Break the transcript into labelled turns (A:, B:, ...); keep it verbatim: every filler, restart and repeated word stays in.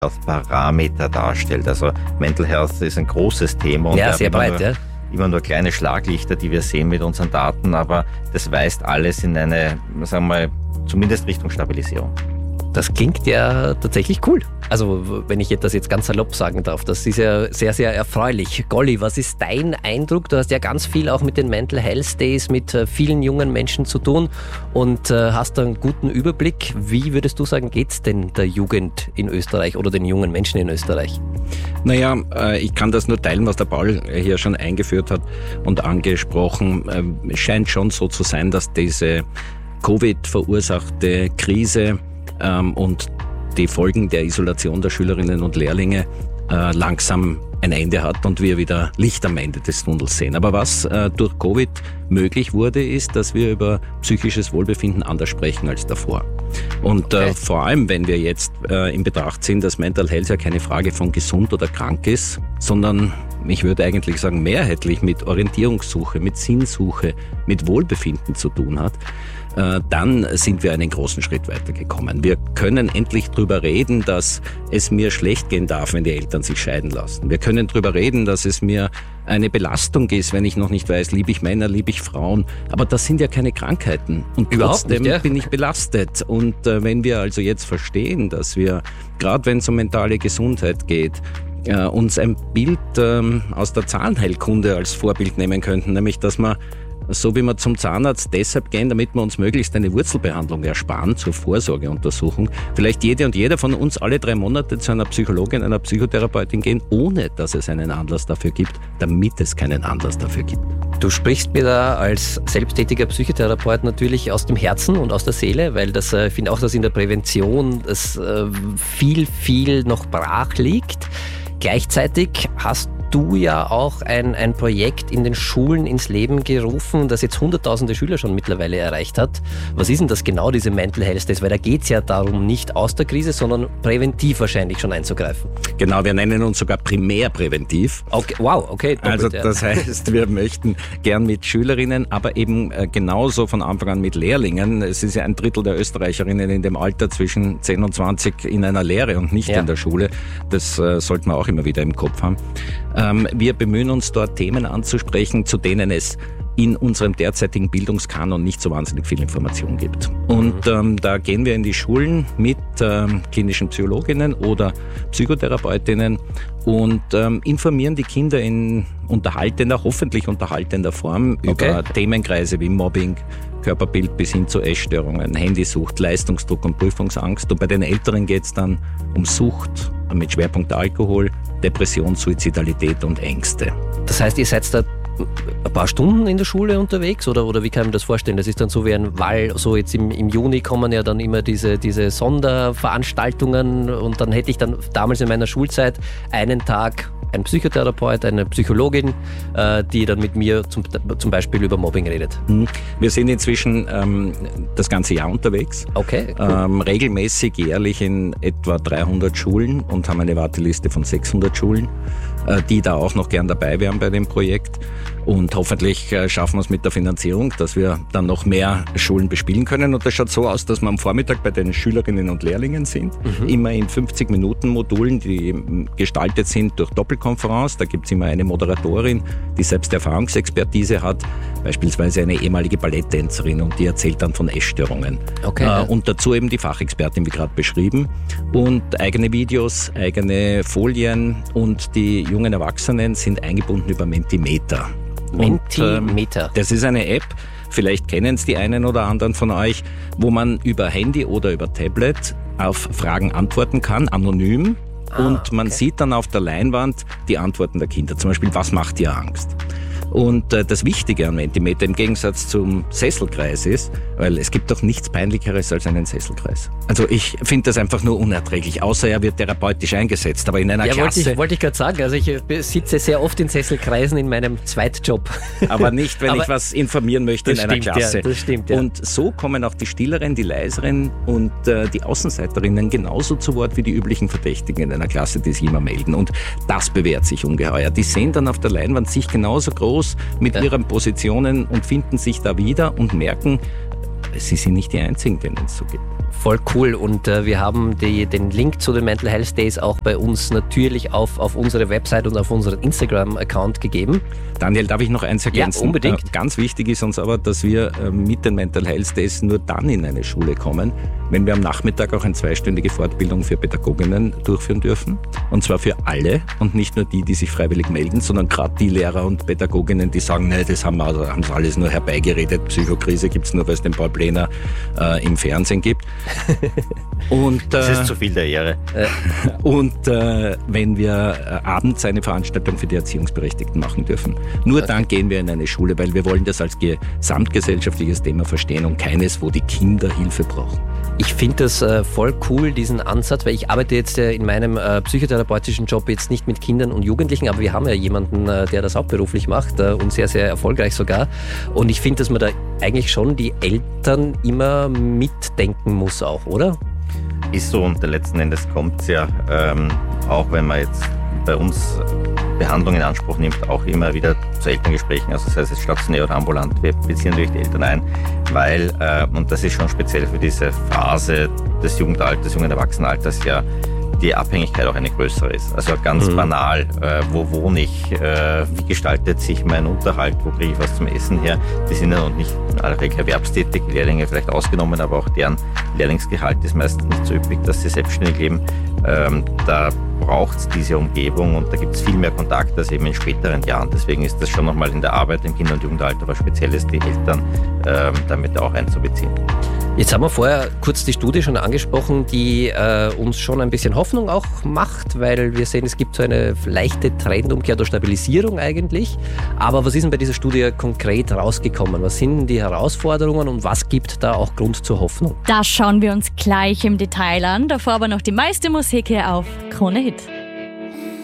A: Parameter darstellt. Also Mental Health ist ein großes Thema. Und
B: ja, sehr breit,
A: nur,
B: ja.
A: immer nur kleine Schlaglichter, die wir sehen mit unseren Daten, aber das weist alles in eine, sagen wir mal, zumindest Richtung Stabilisierung.
B: Das klingt ja tatsächlich cool. Also wenn ich das jetzt ganz salopp sagen darf, das ist ja sehr, sehr erfreulich. Golly, was ist dein Eindruck? Du hast ja ganz viel auch mit den Mental Health Days, mit vielen jungen Menschen zu tun und äh, hast da einen guten Überblick. Wie würdest du sagen, geht's denn der Jugend in Österreich oder den jungen Menschen in Österreich?
C: Naja, äh, ich kann das nur teilen, was der Paul hier schon eingeführt hat und angesprochen. Ähm, es scheint schon so zu sein, dass diese Covid-verursachte Krise ähm, und die Folgen der Isolation der Schülerinnen und Lehrlinge äh, langsam ein Ende hat und wir wieder Licht am Ende des Tunnels sehen. Aber was äh, durch Covid möglich wurde, ist, dass wir über psychisches Wohlbefinden anders sprechen als davor. Und okay. äh, vor allem, wenn wir jetzt äh, in Betracht ziehen, dass Mental Health ja keine Frage von gesund oder krank ist, sondern ich würde eigentlich sagen, mehrheitlich mit Orientierungssuche, mit Sinnsuche, mit Wohlbefinden zu tun hat, äh, dann sind wir einen großen Schritt weitergekommen. Wir können endlich drüber reden, dass es mir schlecht gehen darf, wenn die Eltern sich scheiden lassen. Wir können drüber reden, dass es mir eine Belastung ist, wenn ich noch nicht weiß, liebe ich Männer, liebe ich Frauen. Aber das sind ja keine Krankheiten. Und
B: Überhaupt
C: trotzdem
B: nicht, ja.
C: bin ich belastet. Und äh, wenn wir also jetzt verstehen, dass wir, gerade wenn es um mentale Gesundheit geht, äh, uns ein Bild ähm, aus der Zahnheilkunde als Vorbild nehmen könnten, nämlich dass man so wie wir zum Zahnarzt deshalb gehen, damit wir uns möglichst eine Wurzelbehandlung ersparen zur Vorsorgeuntersuchung. Vielleicht jede und jeder von uns alle drei Monate zu einer Psychologin, einer Psychotherapeutin gehen, ohne dass es einen Anlass dafür gibt, damit es keinen Anlass dafür gibt.
B: Du sprichst mir da als selbsttätiger Psychotherapeut natürlich aus dem Herzen und aus der Seele, weil das, äh, ich finde auch, dass in der Prävention das äh, viel, viel noch brach liegt. Gleichzeitig hast du ja auch ein, ein Projekt in den Schulen ins Leben gerufen, das jetzt hunderttausende Schüler schon mittlerweile erreicht hat. Was ist denn das genau, diese Mental Health Days? Weil da geht es ja darum, nicht aus der Krise, sondern präventiv wahrscheinlich schon einzugreifen.
C: Genau, wir nennen uns sogar primärpräventiv.
B: Okay, wow, okay. Doppelt,
C: also
B: ja.
C: das heißt, wir möchten gern mit Schülerinnen, aber eben genauso von Anfang an mit Lehrlingen. Es ist ja ein Drittel der Österreicherinnen in dem Alter zwischen zehn und zwanzig in einer Lehre und nicht ja. in der Schule. Das äh, sollte man auch immer wieder im Kopf haben. Ähm, wir bemühen uns dort Themen anzusprechen, zu denen es in unserem derzeitigen Bildungskanon nicht so wahnsinnig viel Information gibt. Und ähm, da gehen wir in die Schulen mit ähm, klinischen Psychologinnen oder Psychotherapeutinnen und ähm, informieren die Kinder in unterhaltender, hoffentlich unterhaltender Form okay. über Themenkreise wie Mobbing, Körperbild bis hin zu Essstörungen, Handysucht, Leistungsdruck und Prüfungsangst. Und bei den Älteren geht es dann um Sucht mit Schwerpunkt Alkohol, Depression, Suizidalität und Ängste.
B: Das heißt, ihr seid da ein paar Stunden in der Schule unterwegs oder, oder wie kann man das vorstellen? Das ist dann so wie ein Wall, so jetzt im, im Juni kommen ja dann immer diese, diese Sonderveranstaltungen und dann hätte ich dann damals in meiner Schulzeit einen Tag ein Psychotherapeut, eine Psychologin, äh, die dann mit mir zum, zum Beispiel über Mobbing redet.
C: Wir sind inzwischen ähm, das ganze Jahr unterwegs.
B: Okay. Cool.
C: Ähm, regelmäßig jährlich in etwa dreihundert Schulen und haben eine Warteliste von sechshundert Schulen, äh, die da auch noch gern dabei wären bei dem Projekt. Und hoffentlich äh, schaffen wir es mit der Finanzierung, dass wir dann noch mehr Schulen bespielen können. Und das schaut so aus, dass wir am Vormittag bei den Schülerinnen und Lehrlingen sind. Mhm. Immer in fünfzig Minuten Modulen, die gestaltet sind durch Doppelkonferenz. Da gibt es immer eine Moderatorin, die selbst Erfahrungsexpertise hat. Beispielsweise eine ehemalige Balletttänzerin und die erzählt dann von Essstörungen.
B: Okay,
C: äh,
B: ja.
C: Und dazu eben die Fachexpertin, wie gerade beschrieben. Und eigene Videos, eigene Folien und die jungen Erwachsenen sind eingebunden über Mentimeter.
B: Mentimeter.
C: Und, äh, das ist eine App, vielleicht kennen es die einen oder anderen von euch, wo man über Handy oder über Tablet auf Fragen antworten kann, anonym. Ah, und man okay. sieht dann auf der Leinwand die Antworten der Kinder. Zum Beispiel, was macht dir Angst? Und äh, das Wichtige an Mentimeter im Gegensatz zum Sesselkreis ist, weil es gibt doch nichts Peinlicheres als einen Sesselkreis. Also ich finde das einfach nur unerträglich, außer er wird therapeutisch eingesetzt, aber in einer
B: ja,
C: Klasse...
B: Ja, wollte ich, wollte ich gerade sagen, also ich sitze sehr oft in Sesselkreisen in meinem Zweitjob.
C: Aber nicht, wenn
B: aber
C: ich was informieren möchte in einer
B: stimmt,
C: Klasse.
B: Ja, das stimmt, ja.
C: Und so kommen auch die Stilleren, die Leiseren und äh, die Außenseiterinnen genauso zu Wort wie die üblichen Verdächtigen in einer Klasse, die sich immer melden. Und das bewährt sich ungeheuer. Die sehen dann auf der Leinwand sich genauso groß mit ja. ihren Positionen und finden sich da wieder und merken, sie sind nicht die Einzigen, denen es so geht.
B: Voll cool und äh, wir haben die, den Link zu den Mental Health Days auch bei uns natürlich auf, auf unsere Website und auf unseren Instagram-Account gegeben.
C: Daniel, darf ich noch eins ergänzen?
B: Ja, unbedingt.
C: Äh, ganz wichtig ist uns aber, dass wir äh, mit den Mental Health Days nur dann in eine Schule kommen, wenn wir am Nachmittag auch eine zweistündige Fortbildung für Pädagoginnen durchführen dürfen. Und zwar für alle und nicht nur die, die sich freiwillig melden, sondern gerade die Lehrer und Pädagoginnen, die sagen, nee, das haben wir also, haben sie alles nur herbeigeredet, Psychokrise gibt es nur, weil es den Paul Pläner äh, im Fernsehen gibt. Und, äh,
A: das ist zu viel der Ehre.
C: Und äh, wenn wir äh, abends eine Veranstaltung für die Erziehungsberechtigten machen dürfen. Nur okay. Dann gehen wir in eine Schule, weil wir wollen das als gesamtgesellschaftliches Thema verstehen und keines, wo die Kinder Hilfe brauchen.
B: Ich finde das äh, voll cool, diesen Ansatz, weil ich arbeite jetzt äh, in meinem äh, psychotherapeutischen Job jetzt nicht mit Kindern und Jugendlichen, aber wir haben ja jemanden, äh, der das hauptberuflich macht äh, und sehr, sehr erfolgreich sogar. Und ich finde, dass man da eigentlich schon die Eltern immer mitdenken muss auch, oder?
A: Ist so, und letzten Endes kommt es ja, ähm, auch wenn man jetzt bei uns Behandlung in Anspruch nimmt, auch immer wieder zu Elterngesprächen, also sei es jetzt stationär oder ambulant. Wir beziehen natürlich die Eltern ein, weil, äh, und das ist schon speziell für diese Phase des Jugendalters, jungen Erwachsenenalters ja, die Abhängigkeit auch eine größere ist. Also ganz mhm. banal, äh, wo wohne ich, äh, wie gestaltet sich mein Unterhalt, wo kriege ich was zum Essen her. Die sind ja noch nicht in aller Regel erwerbstätig, Lehrlinge vielleicht ausgenommen, aber auch deren Lehrlingsgehalt ist meistens nicht so üppig, dass sie selbstständig leben. Ähm, da braucht es diese Umgebung und da gibt es viel mehr Kontakt als eben in späteren Jahren. Deswegen ist das schon nochmal in der Arbeit im Kinder- und Jugendalter was Spezielles, die Eltern ähm, damit auch einzubeziehen.
B: Jetzt haben wir vorher kurz die Studie schon angesprochen, die äh, uns schon ein bisschen Hoffnung auch macht, weil wir sehen, es gibt so eine leichte Trendumkehr oder Stabilisierung eigentlich. Aber was ist denn bei dieser Studie konkret rausgekommen? Was sind die Herausforderungen und was gibt da auch Grund zur Hoffnung?
D: Das schauen wir uns gleich im Detail an. Davor aber noch die meiste Musik hier auf Krone Hit.